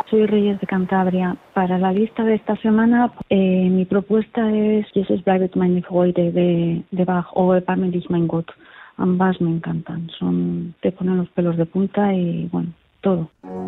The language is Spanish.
soy Reyes de Cantabria. Para la lista de esta semana, mi propuesta es Jesus bleibt meine Freude de Bach o Erbarme dich mein Gott. Ambas me encantan, te ponen los pelos de punta y bueno, todo.